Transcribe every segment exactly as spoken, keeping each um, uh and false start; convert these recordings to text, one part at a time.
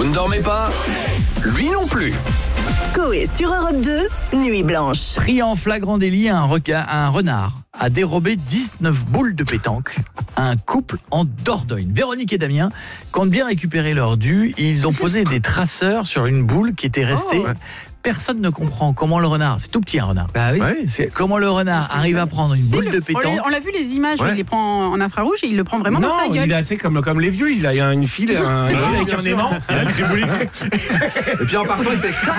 Vous ne dormez pas? Lui non plus. Coé sur Europe deux, Nuit Blanche. Pris en flagrant délit, un, reca- un renard a dérobé dix-neuf boules de pétanque à un couple en Dordogne. Véronique et Damien comptent bien récupérer leur dû. Ils ont posé des traceurs sur une boule qui était restée. Oh, ouais. Personne ne comprend comment le renard, c'est tout petit un renard. Bah oui. Ouais, c'est comment le renard arrive à prendre une boule Oui, de le- on l'a- pétanque. On l'a vu les images, Ouais. il les prend en infrarouge et il le prend vraiment Non, dans sa gueule. il a, tu sais, comme, comme les vieux, il a une file, un, une file avec bien un sûr. aimant. Il a une triboulique. Et puis en partant, il fait.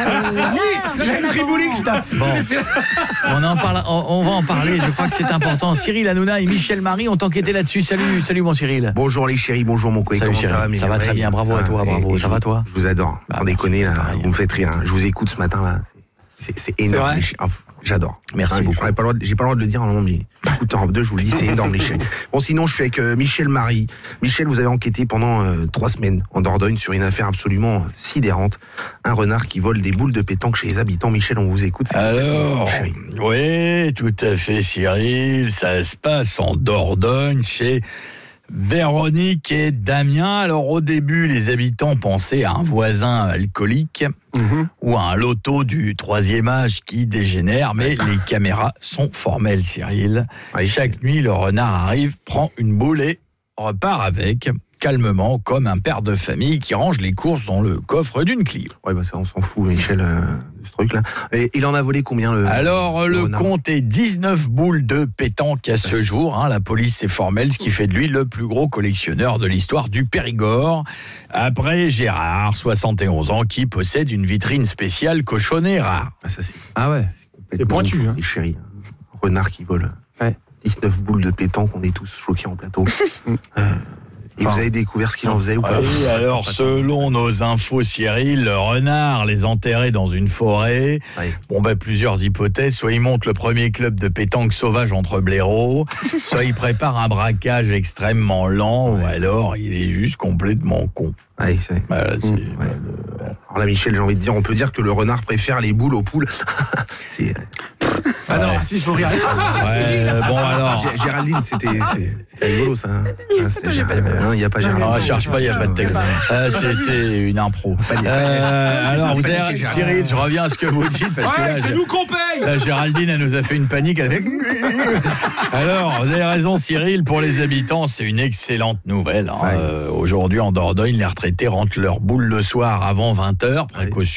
Il a une triboulique, je tape. Bon. C'est- c'est- On, en parle, on, on va en parler, je crois que c'est important. Cyril Hanouna et Michel Marie ont enquêté là-dessus. Salut, salut mon Cyril. Bonjour les chéris, bonjour mon coé. Salut, Comment ça Cyril. va mes Ça va très merveilles bien, bravo à toi, Et- bravo. et Ça je- va, toi? Je vous adore, Bah, sans merci, déconner là, pareil. vous me faites rire. hein. Je vous écoute ce matin là. C'est, c'est énorme. vrai les chéris. Ah, pff, j'adore. Merci Ouais, beaucoup. j'aurais pas le droit de- J'ai pas le droit de le dire, non, mais écoute, Europe deux, je vous le dis, c'est énorme les chéris. Bon, sinon, je suis avec euh, Michel Marie. Michel, vous avez enquêté pendant euh, trois semaines en Dordogne sur une affaire absolument sidérante. Un renard qui vole des boules de pétanque chez les habitants. Michel, on vous écoute. C'est Alors, chéri. oui, tout à fait, Cyril. Ça se passe en Dordogne, chez Véronique et Damien. Alors, au début, les habitants pensaient à un voisin alcoolique Mhm. ou à un loto du troisième âge qui dégénère, mais les caméras sont formelles, Cyril. Ouais, Chaque nuit, le renard arrive, prend une boule et repart avec, calmement, comme un père de famille qui range les courses dans le coffre d'une Clio. Ouais, bah ça, on s'en fout, Michel, euh, de ce truc-là. Et il en a volé combien le. Alors, le renard. compte est dix-neuf boules de pétanque à ce jour. hein. La police est formelle, ce qui fait de lui le plus gros collectionneur de l'histoire du Périgord. Après Gérard, soixante et onze ans, qui possède une vitrine spéciale cochonnet rare. Ah, ça, c'est Ah ouais. C'est pointu, ouf, hein. Les chéris. Un renard qui vole. Ouais. dix-neuf boules de pétanque, on est tous choqués en plateau. Euh, et vous avez découvert ce qu'il en faisait ou pas? Oui, alors selon nos infos, Cyril, le renard les enterrait dans une forêt. Ouais. Bon ben plusieurs hypothèses, soit il monte le premier club de pétanque sauvage entre blaireaux, soit il prépare un braquage extrêmement lent, ou alors il est juste complètement con. Ouais, c'est- Voilà, c'est- Ouais. Alors là, Michel, j'ai envie de dire, on peut dire que le renard préfère les boules aux poules. c'est... Ah non, si, il faut rire. Ouais, bon alors. Gé- Géraldine, c'était, c'est- c'était rigolo ça. hein. Ah, c'était Géraldine. Il n'y a pas Géraldine. Ah, cherche pas, il n'y a pas de texte. Euh, C'était une impro. Pas dit. Euh, alors, vous Pas avez, niqué, Cyril, je reviens à ce que vous dites. Parce que là, Ouais, c'est je- nous qu'on paye. Là, Géraldine, elle nous a fait une panique. Elle a fait... Alors, vous avez raison, Cyril. Pour les habitants, c'est une excellente nouvelle. hein. Ouais. Euh, Aujourd'hui, en Dordogne, les retraités rentrent leur boule le soir avant vingt heures. Précaution.